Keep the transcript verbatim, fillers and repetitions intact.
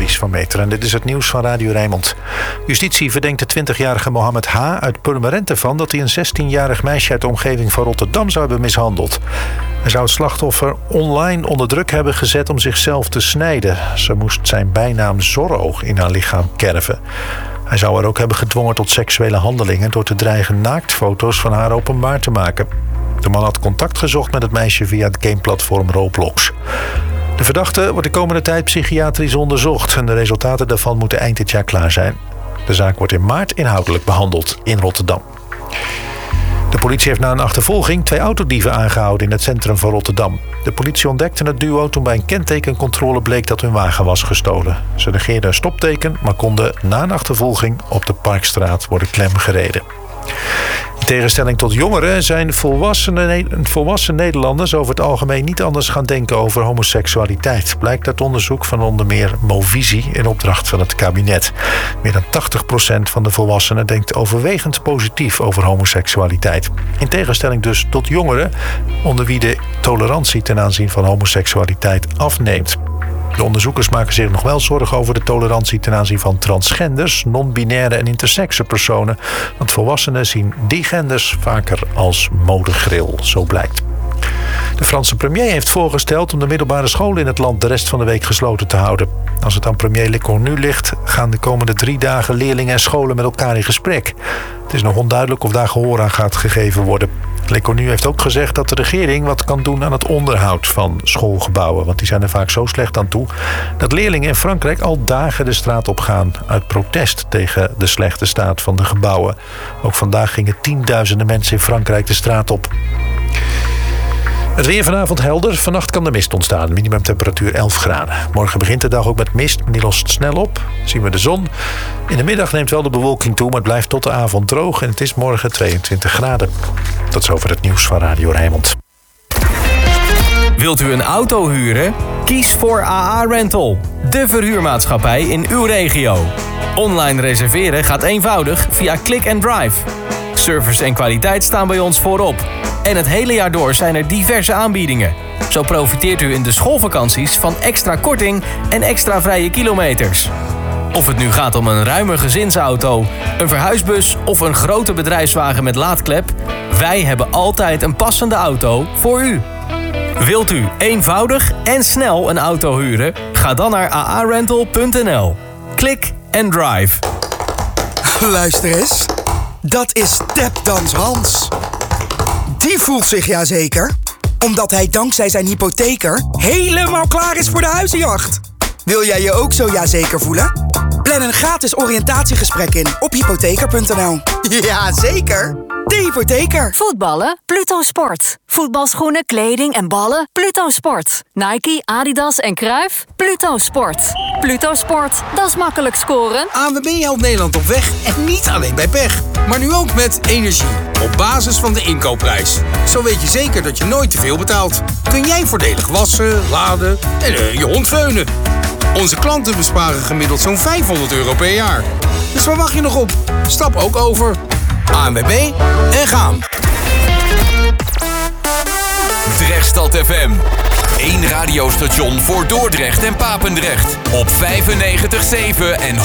Dries van Meter. En dit is het nieuws van Radio Rijnmond. Justitie verdenkt de twintigjarige Mohammed H. uit Purmerend ervan dat hij een zestienjarig meisje uit de omgeving van Rotterdam zou hebben mishandeld. Hij zou het slachtoffer online onder druk hebben gezet om zichzelf te snijden. Ze moest zijn bijnaam Zorro in haar lichaam kerven. Hij zou haar ook hebben gedwongen tot seksuele handelingen door te dreigen naaktfoto's van haar openbaar te maken. De man had contact gezocht met het meisje via het gameplatform Roblox. De verdachte wordt de komende tijd psychiatrisch onderzocht en de resultaten daarvan moeten eind dit jaar klaar zijn. De zaak wordt in maart inhoudelijk behandeld in Rotterdam. De politie heeft na een achtervolging twee autodieven aangehouden in het centrum van Rotterdam. De politie ontdekte het duo toen bij een kentekencontrole bleek dat hun wagen was gestolen. Ze negeerden een stopteken, maar konden na een achtervolging op de Parkstraat worden klemgereden. In tegenstelling tot jongeren zijn volwassene, volwassen Nederlanders over het algemeen niet anders gaan denken over homoseksualiteit. Blijkt uit onderzoek van onder meer Movisie in opdracht van het kabinet. Meer dan tachtig procent van de volwassenen denkt overwegend positief over homoseksualiteit. In tegenstelling dus tot jongeren, onder wie de tolerantie ten aanzien van homoseksualiteit afneemt. De onderzoekers maken zich nog wel zorgen over de tolerantie ten aanzien van transgenders, non-binaire en intersexe personen. Want volwassenen zien die genders vaker als modegril, zo blijkt. De Franse premier heeft voorgesteld om de middelbare scholen in het land de rest van de week gesloten te houden. Als het aan premier Lecornu ligt, gaan de komende drie dagen leerlingen en scholen met elkaar in gesprek. Het is nog onduidelijk of daar gehoor aan gaat gegeven worden. Lecornu heeft ook gezegd dat de regering wat kan doen aan het onderhoud van schoolgebouwen. Want die zijn er vaak zo slecht aan toe dat leerlingen in Frankrijk al dagen de straat op gaan uit protest tegen de slechte staat van de gebouwen. Ook vandaag gingen tienduizenden mensen in Frankrijk de straat op. Het weer vanavond helder. Vannacht kan er mist ontstaan. Minimumtemperatuur elf graden. Morgen begint de dag ook met mist. Die lost snel op. Zien we de zon. In de middag neemt wel de bewolking toe, maar het blijft tot de avond droog. En het is morgen tweeëntwintig graden. Tot zover het nieuws van Radio Rijnmond. Wilt u een auto huren? Kies voor A A Rental. De verhuurmaatschappij in uw regio. Online reserveren gaat eenvoudig via Click and Drive. Service en kwaliteit staan bij ons voorop. En het hele jaar door zijn er diverse aanbiedingen. Zo profiteert u in de schoolvakanties van extra korting en extra vrije kilometers. Of het nu gaat om een ruime gezinsauto, een verhuisbus of een grote bedrijfswagen met laadklep, wij hebben altijd een passende auto voor u. Wilt u eenvoudig en snel een auto huren? Ga dan naar a a rental punt n l. Click and Drive. Luister eens. Dat is Tapdance Hans. Die voelt zich ja zeker, omdat hij dankzij zijn hypotheker helemaal klaar is voor de huizenjacht. Wil jij je ook zo ja zeker voelen? Plan een gratis oriëntatiegesprek in op hypotheker punt n l. Ja, zeker. De hypotheker. Voetballen? Pluto Sport. Voetbalschoenen, kleding en ballen? Pluto Sport. Nike, Adidas en Cruijff? Pluto Sport. Pluto Sport, dat is makkelijk scoren. A N W B helpt Nederland op weg en niet alleen bij pech. Maar nu ook met energie. Op basis van de inkoopprijs. Zo weet je zeker dat je nooit te veel betaalt. Kun jij voordelig wassen, laden en uh, je hond veunen. Onze klanten besparen gemiddeld zo'n vijfhonderd euro per jaar. Dus waar wacht je nog op? Stap ook over. A N W B en gaan. Drechtstad F M. Eén radiostation voor Dordrecht en Papendrecht. Op vijfennegentig komma zeven en